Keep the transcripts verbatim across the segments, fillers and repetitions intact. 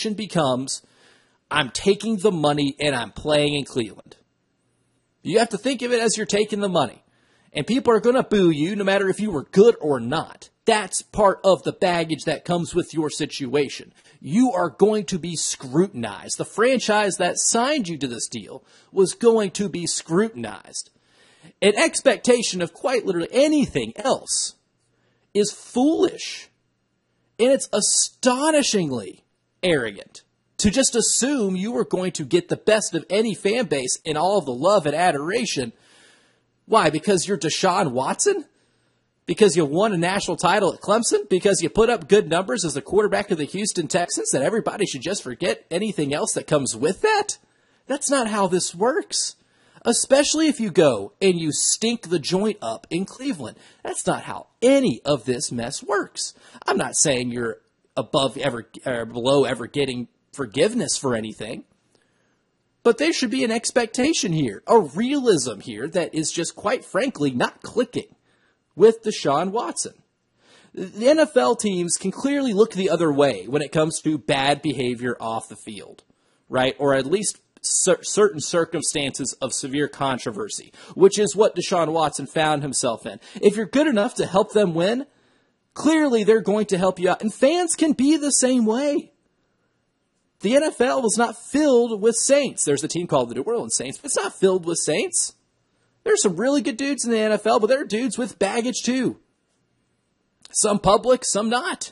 expectation becomes, I'm taking the money and I'm playing in Cleveland. You have to think of it as you're taking the money. And people are going to boo you no matter if you were good or not. That's part of the baggage that comes with your situation. You are going to be scrutinized. The franchise that signed you to this deal was going to be scrutinized. An expectation of quite literally anything else is foolish. And it's astonishingly arrogant to just assume you are going to get the best of any fan base and all of the love and adoration. Why? Because you're Deshaun Watson? Because you won a national title at Clemson? Because you put up good numbers as the quarterback of the Houston Texans that everybody should just forget anything else that comes with that? That's not how this works. Especially if you go and you stink the joint up in Cleveland. That's not how any of this mess works. I'm not saying you're above ever or below ever getting forgiveness for anything. But there should be an expectation here, a realism here that is just quite frankly not clicking with Deshaun Watson. The N F L teams can clearly look the other way when it comes to bad behavior off the field, right? Or at least cer- certain circumstances of severe controversy, which is what Deshaun Watson found himself in. If you're good enough to help them win, clearly they're going to help you out. And fans can be the same way. The N F L is not filled with saints. There's a team called the New Orleans Saints, but it's not filled with saints. There's some really good dudes in the N F L, but there are dudes with baggage too. Some public, some not.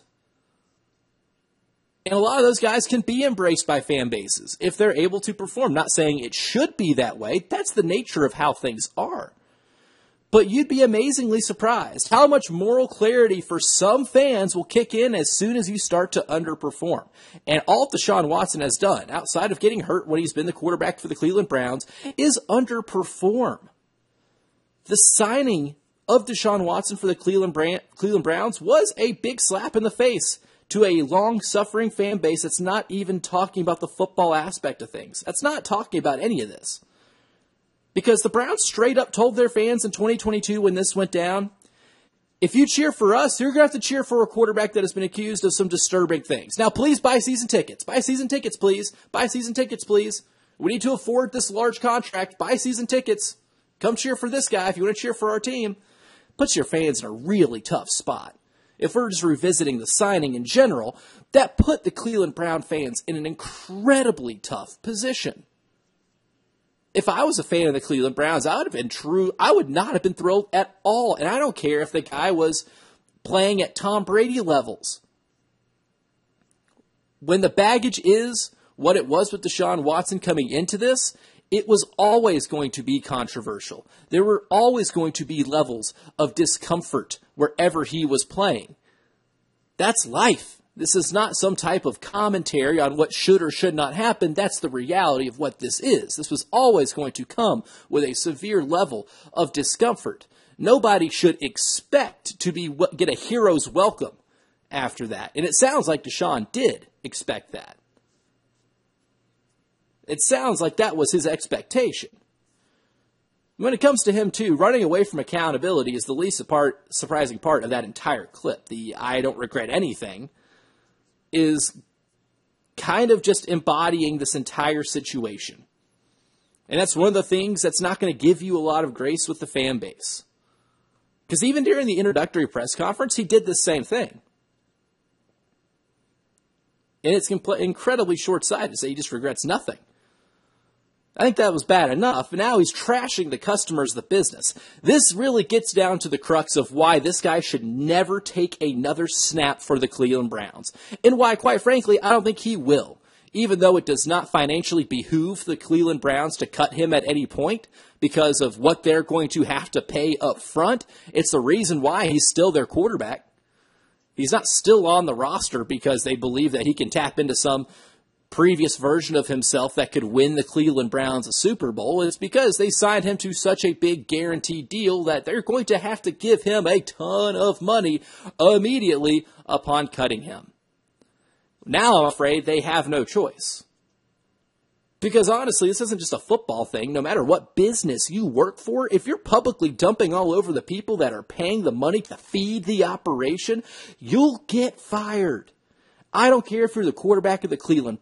And a lot of those guys can be embraced by fan bases if they're able to perform. Not saying it should be that way. That's the nature of how things are. But you'd be amazingly surprised how much moral clarity for some fans will kick in as soon as you start to underperform. And all Deshaun Watson has done, outside of getting hurt when he's been the quarterback for the Cleveland Browns, is underperform. The signing of Deshaun Watson for the Cleveland Cleveland Browns was a big slap in the face to a long-suffering fan base that's not even talking about the football aspect of things. That's not talking about any of this. Because the Browns straight up told their fans in twenty twenty-two when this went down, if you cheer for us, you're going to have to cheer for a quarterback that has been accused of some disturbing things. Now, please buy season tickets. Buy season tickets, please. Buy season tickets, please. We need to afford this large contract. Buy season tickets. Come cheer for this guy if you want to cheer for our team. Puts your fans in a really tough spot. If we're just revisiting the signing in general, that put the Cleveland Brown fans in an incredibly tough position. If I was a fan of the Cleveland Browns, I would have been true. I would not have been thrilled at all. And I don't care if the guy was playing at Tom Brady levels. When the baggage is what it was with Deshaun Watson coming into this, it was always going to be controversial. There were always going to be levels of discomfort wherever he was playing. That's life. This is not some type of commentary on what should or should not happen. That's the reality of what this is. This was always going to come with a severe level of discomfort. Nobody should expect to be get a hero's welcome after that. And it sounds like Deshaun did expect that. It sounds like that was his expectation. When it comes to him, too, running away from accountability is the least part, surprising part of that entire clip. The I don't regret anything is kind of just embodying this entire situation. And that's one of the things that's not going to give you a lot of grace with the fan base. Because even during the introductory press conference, he did the same thing. And it's compl- incredibly short-sighted to say he just regrets nothing. I think that was bad enough, but now he's trashing the customers of the business. This really gets down to the crux of why this guy should never take another snap for the Cleveland Browns. And why, quite frankly, I don't think he will. Even though it does not financially behoove the Cleveland Browns to cut him at any point because of what they're going to have to pay up front, it's the reason why he's still their quarterback. He's not still on the roster because they believe that he can tap into some previous version of himself that could win the Cleveland Browns a Super Bowl. It's because they signed him to such a big guaranteed deal that they're going to have to give him a ton of money immediately upon cutting him. Now I'm afraid they have no choice. Because honestly, this isn't just a football thing. No matter what business you work for, if you're publicly dumping all over the people that are paying the money to feed the operation, you'll get fired. I don't care if you're the quarterback of the Cleveland